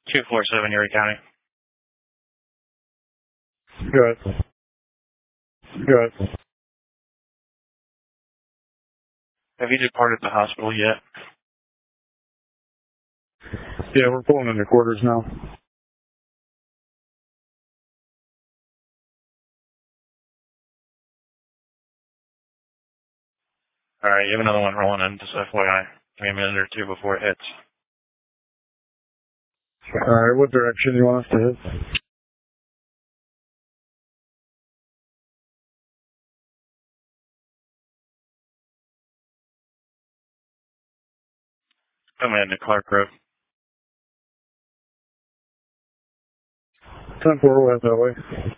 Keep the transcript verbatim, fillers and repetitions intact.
two four seven, Erie County. Good. Good. Have you departed the hospital yet? Yeah, we're pulling into quarters now. Alright, you have another one rolling in, just F Y I. Give me a minute or two before it hits. Alright, what direction do you want us to hit? Coming into Clark Road. ten four, we'll head that way.